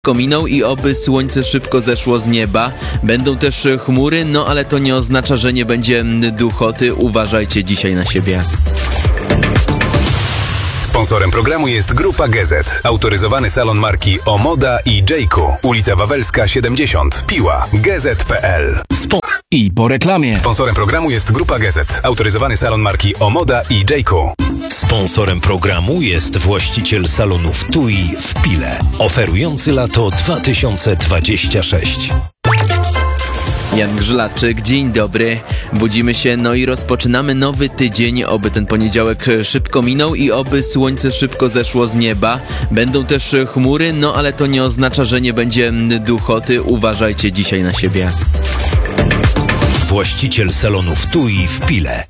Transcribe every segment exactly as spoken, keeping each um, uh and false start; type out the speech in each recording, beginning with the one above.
Minął i oby słońce szybko zeszło z nieba. Będą też chmury, no ale to nie oznacza, że nie będzie duchoty. Uważajcie dzisiaj na siebie. Sponsorem programu jest Grupa G Z, autoryzowany salon marki Omoda i Jayku, ulica Wawelska siedemdziesiąt, Piła, g z kropka p l. Spo- I po reklamie. Sponsorem programu jest Grupa G Z, autoryzowany salon marki Omoda i Jayku. Sponsorem programu jest właściciel salonów T U I w Pile, oferujący lato dwa tysiące dwudziesty szósty. Jan Grzylaczyk, dzień dobry. Budzimy się, no i rozpoczynamy nowy tydzień. Oby ten poniedziałek szybko minął i oby słońce szybko zeszło z nieba. Będą też chmury, no ale to nie oznacza, że nie będzie duchoty. Uważajcie dzisiaj na siebie. Właściciel salonów T U I w Pile.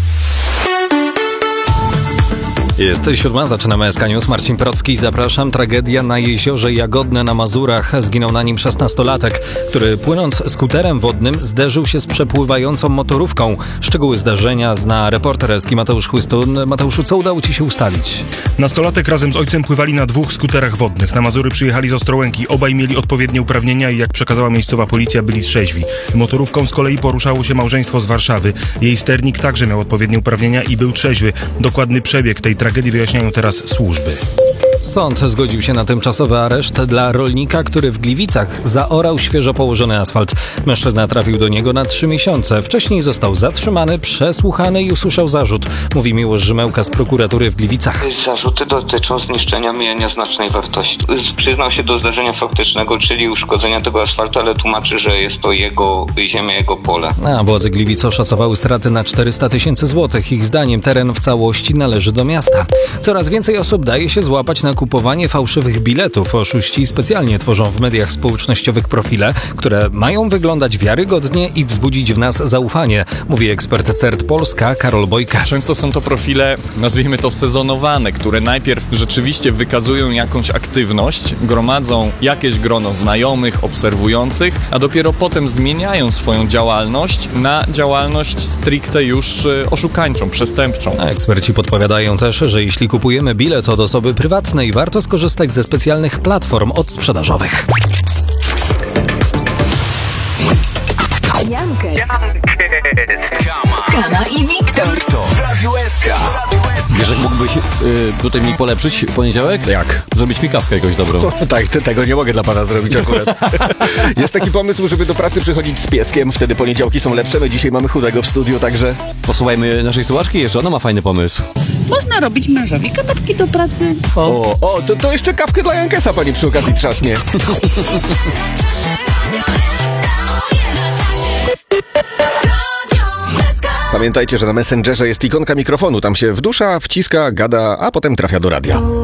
Jest siódma, zaczynamy S K News. Marcin Procki, zapraszam. Tragedia na jeziorze Jagodne na Mazurach. Zginął na nim szesnastolatek, który płynąc skuterem wodnym zderzył się z przepływającą motorówką. Szczegóły zdarzenia zna reporter S K I Mateusz Chłystun. Mateuszu, co udało ci się ustalić? Nastolatek razem z ojcem pływali na dwóch skuterach wodnych. Na Mazury przyjechali z Ostrołęki. Obaj mieli odpowiednie uprawnienia i jak przekazała miejscowa policja, byli trzeźwi. Motorówką z kolei poruszało się małżeństwo z Warszawy. Jej sternik także miał odpowiednie uprawnienia i był trzeźwy. Dokładny przebieg tej tragedii wyjaśniają teraz służby. Sąd zgodził się na tymczasowy areszt dla rolnika, który w Gliwicach zaorał świeżo położony asfalt. Mężczyzna trafił do niego na trzy miesiące. Wcześniej został zatrzymany, przesłuchany i usłyszał zarzut. Mówi Miłosz Rzymełka z prokuratury w Gliwicach. Zarzuty dotyczą zniszczenia mienia znacznej wartości. Przyznał się do zdarzenia faktycznego, czyli uszkodzenia tego asfaltu, ale tłumaczy, że jest to jego ziemia, jego pole. A władze Gliwic oszacowały straty na czterysta tysięcy złotych. Ich zdaniem teren w całości należy do miasta. Coraz więcej osób daje się złapać na kupowanie fałszywych biletów. Oszuści specjalnie tworzą w mediach społecznościowych profile, które mają wyglądać wiarygodnie i wzbudzić w nas zaufanie, mówi ekspert C E R T Polska Karol Bojka. Często są to profile, nazwijmy to sezonowane, które najpierw rzeczywiście wykazują jakąś aktywność, gromadzą jakieś grono znajomych, obserwujących, a dopiero potem zmieniają swoją działalność na działalność stricte już oszukańczą, przestępczą. A eksperci podpowiadają też, że jeśli kupujemy bilet od osoby prywatnej, warto skorzystać ze specjalnych platform odsprzedażowych. Jankes, Kama i Wiktor W Radiu S K. Jeżeli mógłbyś y, tutaj mi polepszyć poniedziałek? Jak? Zrobić mi kawkę jakąś dobrą. To, tak, te, tego nie mogę dla pana zrobić akurat. Jest taki pomysł, żeby do pracy przychodzić z pieskiem, wtedy poniedziałki są lepsze. My dzisiaj mamy chudego w studiu, także... Posłuchajmy naszej słuchaczki, jeszcze ona ma fajny pomysł. Można robić mężowi kanapki do pracy. O, o to, to jeszcze kapkę dla Jankesa pani przy okazji trzaśnie. Pamiętajcie, że na Messengerze jest ikonka mikrofonu. Tam się wdusza, wciska, gada, a potem trafia do radia.